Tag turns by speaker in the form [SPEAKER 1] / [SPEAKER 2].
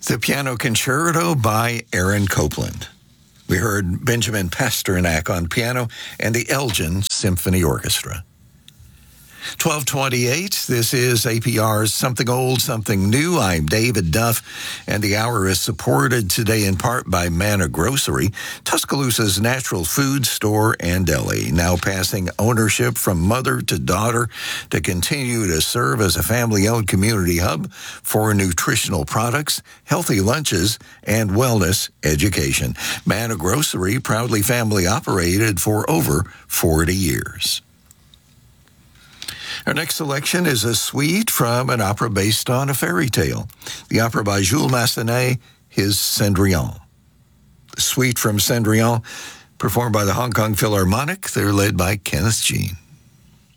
[SPEAKER 1] The Piano Concerto by Aaron Copland. We heard Benjamin Pasternak on piano and the Elgin Symphony Orchestra. 1228, this is APR's Something Old, Something New. I'm David Duff, and the hour is supported today in part by Manna Grocery, Tuscaloosa's natural food store and deli, now passing ownership from mother to daughter to continue to serve as a family-owned community hub for nutritional products, healthy lunches, and wellness education. Manna Grocery, proudly family-operated for over 40 years. Our next selection is a suite from an opera based on a fairy tale. The opera by Jules Massenet, his Cendrillon. The suite from Cendrillon, performed by the Hong Kong Philharmonic. They're led by Kenneth Jean.